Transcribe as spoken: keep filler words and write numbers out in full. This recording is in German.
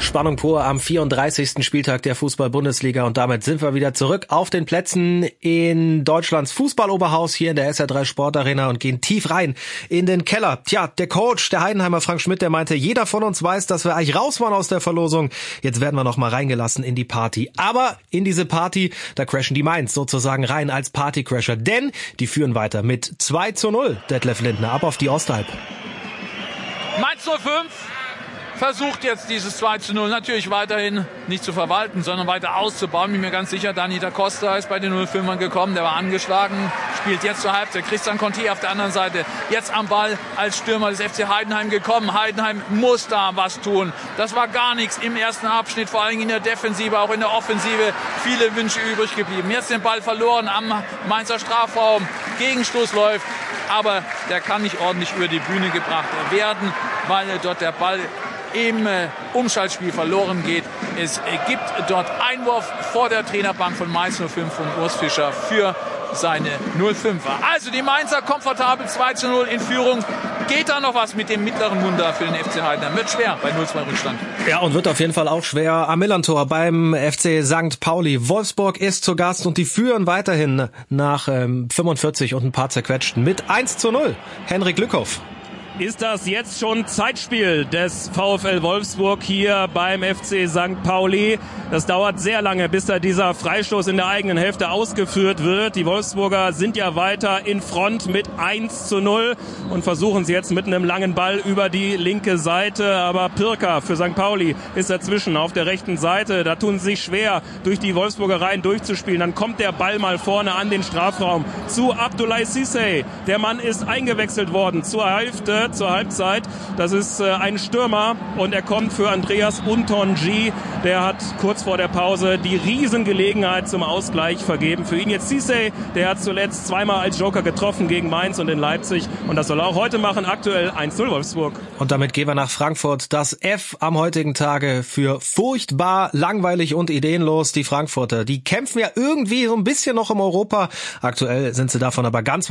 Spannung pur am vierunddreißigsten Spieltag der Fußball-Bundesliga und damit sind wir wieder zurück auf den Plätzen in Deutschlands Fußballoberhaus hier in der S R drei Sportarena und gehen tief rein in den Keller. Tja, der Coach, der Heidenheimer Frank Schmidt, der meinte, jeder von uns weiß, dass wir eigentlich raus waren aus der Verlosung. Jetzt werden wir noch mal reingelassen in die Party. Aber in diese Party, da crashen die Mainz sozusagen rein als Partycrasher, denn die führen weiter mit zwei zu null. Detlef Lindner, ab auf die Osthalb. Mainz null fünf. Versucht jetzt dieses zwei zu null natürlich weiterhin nicht zu verwalten, sondern weiter auszubauen. Bin mir ganz sicher, Dani da Costa ist bei den null fünfern gekommen, der war angeschlagen, spielt jetzt zur Halbzeit. Christian Conti auf der anderen Seite, jetzt am Ball als Stürmer des F C Heidenheim gekommen. Heidenheim muss da was tun. Das war gar nichts im ersten Abschnitt, vor allem in der Defensive, auch in der Offensive. Viele Wünsche übrig geblieben. Jetzt den Ball verloren am Mainzer Strafraum. Gegenstoß läuft, aber der kann nicht ordentlich über die Bühne gebracht werden, weil dort der Ball im Umschaltspiel verloren geht. Es gibt dort Einwurf vor der Trainerbank von Mainz null fünf von Urs Fischer für seine null fünfer. Also die Mainzer komfortabel zwei zu null in Führung. Geht da noch was mit dem mittleren Wunder für den F C Heidenheim? Wird schwer bei null zwei Rückstand. Ja, und wird auf jeden Fall auch schwer am Millantor beim F C Sankt Pauli. Wolfsburg ist zu Gast und die führen weiterhin nach ähm, fünfundvierzig und ein paar zerquetschten mit eins zu null. Henrik Lückhoff. Ist das jetzt schon Zeitspiel des VfL Wolfsburg hier beim F C Sankt Pauli? Das dauert sehr lange, bis da dieser Freistoß in der eigenen Hälfte ausgeführt wird. Die Wolfsburger sind ja weiter in Front mit eins zu null und versuchen es jetzt mit einem langen Ball über die linke Seite. Aber Pirker für Sankt Pauli ist dazwischen auf der rechten Seite. Da tun sie sich schwer, durch die Wolfsburger Reihen durchzuspielen. Dann kommt der Ball mal vorne an den Strafraum zu Abdoulaye Cissé. Der Mann ist eingewechselt worden zur Hälfte. Zur Halbzeit. Das ist äh, ein Stürmer und er kommt für Andreas Untonji. Der hat kurz vor der Pause die Riesengelegenheit zum Ausgleich vergeben. Für ihn jetzt Cissé, der hat zuletzt zweimal als Joker getroffen gegen Mainz und in Leipzig und das soll er auch heute machen. Aktuell eins zu null Wolfsburg. Und damit gehen wir nach Frankfurt. Das F am heutigen Tage für furchtbar, langweilig und ideenlos. Die Frankfurter, die kämpfen ja irgendwie so ein bisschen noch um Europa. Aktuell sind sie davon aber ganz